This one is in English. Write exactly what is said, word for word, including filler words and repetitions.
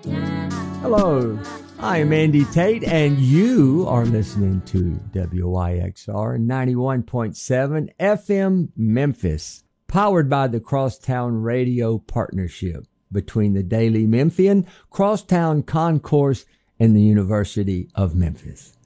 Hello, I am Andy Tate, and you are listening to W Y X R ninety-one point seven F M Memphis, powered by the Crosstown Radio Partnership between the Daily Memphian, Crosstown Concourse, and the University of Memphis.